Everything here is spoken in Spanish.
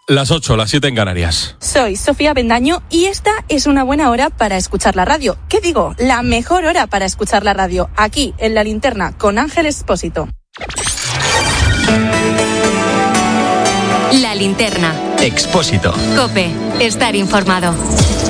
Las 8, las 7 en Canarias. Soy Sofía Bendaño y esta es una buena hora para escuchar la radio. ¿Qué digo? La mejor hora para escuchar la radio. Aquí, en La Linterna, con Ángel Expósito. La Linterna. Expósito. COPE. Estar informado.